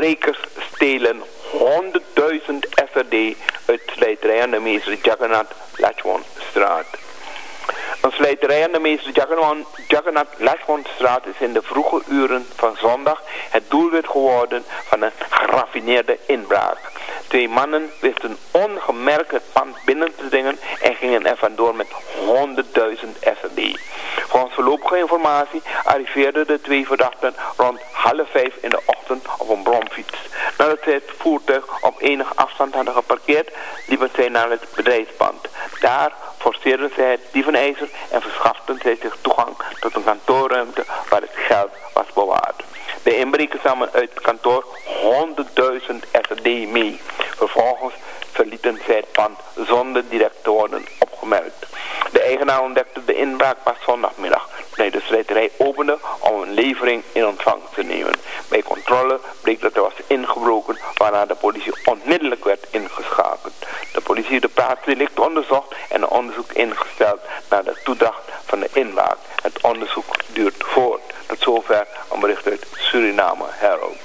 Inbrekers stelen 100.000 SRD uit slijterij aan de meester Jagannath Lachwan-straat. Een slijterij aan de meester Jagannath Lachwan-straat is in de vroege uren van zondag het doelwit geworden van een geraffineerde inbraak. 2 mannen wisten ongemerkt het pand binnen te dringen en gingen er vandoor met 100.000 SRD. Volgens voorlopige informatie arriveerden de 2 verdachten rond 4:30 in de ochtend op een bromfiets. Nadat zij het voertuig op enige afstand hadden geparkeerd, liepen zij naar het bedrijfspand. Daar forceerden zij het dievenijzer en verschaften zij zich toegang tot een kantoorruimte waar het geld was bewaard. De inbrekers namen uit het kantoor 100.000 SRD mee. Vervolgens verlieten zij het pand zonder direct te worden opgemerkt. De eigenaar ontdekte de inbraak pas zondagmiddag, toen hij de slijterij opende om een levering in ontvangst te nemen. Bij controle bleek dat er was ingebroken, waarna de politie onmiddellijk werd ingeschakeld. De politie heeft de plaatsdelict onderzocht en een onderzoek ingesteld naar de toedracht van de inbraak. Het onderzoek duurt voort. Tot zover een bericht uit Suriname Herald.